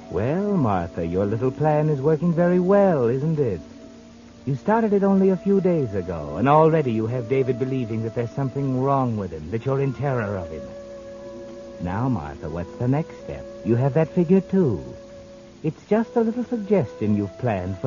Well, Martha, your little plan is working very well, isn't it? You started it only a few days ago, and already you have David believing that there's something wrong with him, that you're in terror of him. Now, Martha, what's the next step? You have that figure, too. It's just a little suggestion you've planned for